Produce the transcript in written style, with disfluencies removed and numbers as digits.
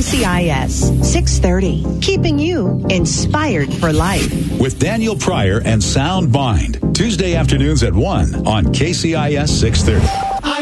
KCIS 630, keeping you inspired for life. With Daniel Pryor and Sound Mind, Tuesday afternoons at 1 on KCIS 630.